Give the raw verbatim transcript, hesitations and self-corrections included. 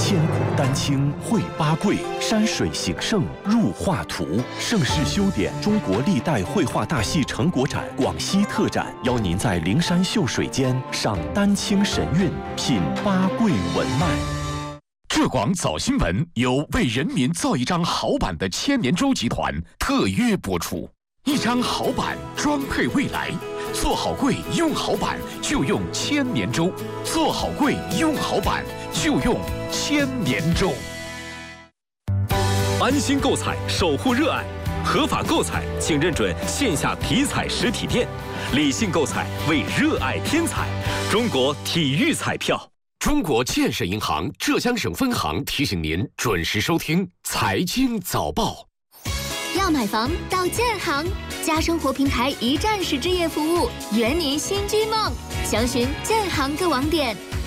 千古丹青绘八桂，山水形胜入画图。盛世修典中国历代绘画大戏成果展广西特展，邀您在灵山秀水间赏丹青神韵，品八桂文脉。 浙广早新闻由为人民造一张好版的千年舟集团特约播出。一张好版，装配未来。做好柜，用好版就用千年舟；做好柜，用好版就用千年舟。 安心购彩，守护热爱，合法购彩，请认准线下体彩实体店。理性购彩，为热爱添彩。中国体育彩票。 中国建设银行浙江省分行提醒您准时收听财经早报。 要买房到建行，家生活平台一站式置业服务，圆您新居梦。详询建行各网点。